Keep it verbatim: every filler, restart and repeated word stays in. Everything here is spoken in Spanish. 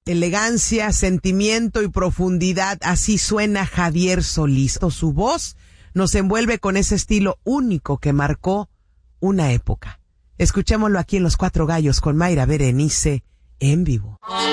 elegancia, sentimiento y profundidad. Así suena Javier Solís. Su voz nos envuelve con ese estilo único que marcó una época. Escuchémoslo aquí en Los Cuatro Gallos con Mayra Berenice en vivo.